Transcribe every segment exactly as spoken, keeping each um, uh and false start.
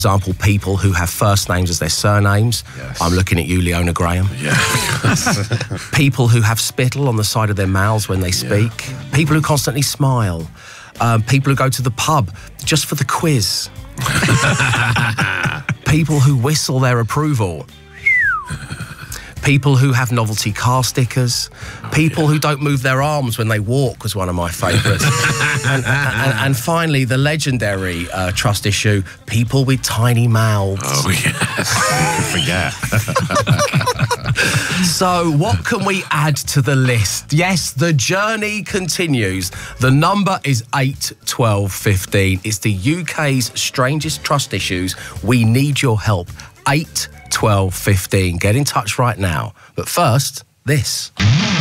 example, people who have first names as their surnames. Yes. I'm looking at you, Leona Graham. Yeah. People who have spittle on the side of their mouths when they speak. Yeah. People who constantly smile. Um, people who go to the pub just for the quiz. People who whistle their approval. People who have novelty car stickers. Oh, people yeah. who don't move their arms when they walk was one of my favourites. and, and, and finally, the legendary uh, trust issue, people with tiny mouths. Oh, yes. Forget. So, what can we add to the list? Yes, the journey continues. The number is eight twelve fifteen. It's the U K's strangest trust issues. We need your help. eight twelve fifteen. Get in touch right now. But first, this.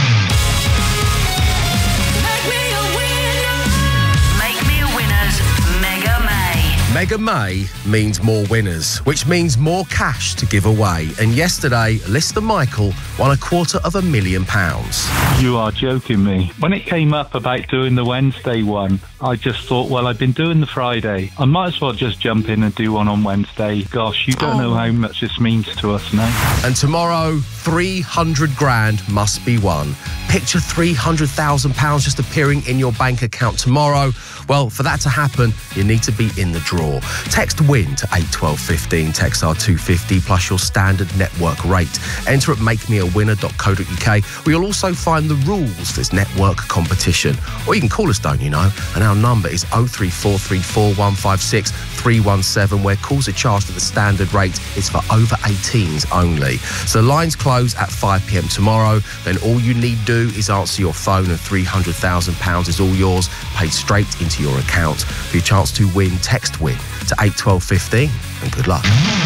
Mega May means more winners, which means more cash to give away. And yesterday, Lister Michael won a quarter of a million pounds. You are joking me. When it came up about doing the Wednesday one, I just thought, well, I've been doing the Friday. I might as well just jump in and do one on Wednesday. Gosh, you don't oh. know how much this means to us now. And tomorrow, three hundred grand must be won. Picture three hundred thousand pounds just appearing in your bank account tomorrow. Well, for that to happen, you need to be in the draw. Text WIN to eight twelve fifteen, text R two fifty plus your standard network rate. Enter at make me a winner dot co dot U K, where you'll also find the rules for this network competition. Or you can call us, don't you know? And our number is oh three four three four one five six three one seven, where calls are charged at the standard rate. It's for over eighteens only. So lines close at five p m tomorrow. Then all you need do is answer your phone and three hundred thousand pounds is all yours, paid straight into your account. For your chance to win, text WIN to eight twelve fifteen, and good luck.